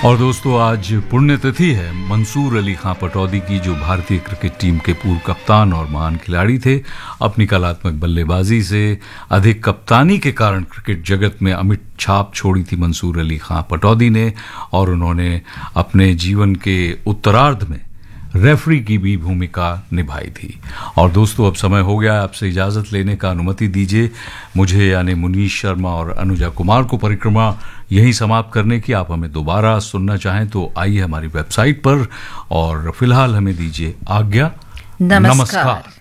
और दोस्तों, आज पुण्यतिथि है मंसूर अली खां पटौदी की, जो भारतीय क्रिकेट टीम के पूर्व कप्तान और महान खिलाड़ी थे। अपनी कलात्मक बल्लेबाजी से अधिक कप्तानी के कारण क्रिकेट जगत में अमिट छाप छोड़ी थी मंसूर अली खां पटौदी ने, और उन्होंने अपने जीवन के उत्तरार्ध में रेफरी की भी भूमिका निभाई थी। और दोस्तों, अब समय हो गया आपसे इजाजत लेने का। अनुमति दीजिए मुझे, यानी मुनीश शर्मा और अनुजा कुमार को, परिक्रमा यहीं समाप्त करने की। आप हमें दोबारा सुनना चाहें तो आइए हमारी वेबसाइट पर, और फिलहाल हमें दीजिए आज्ञा। नमस्कार।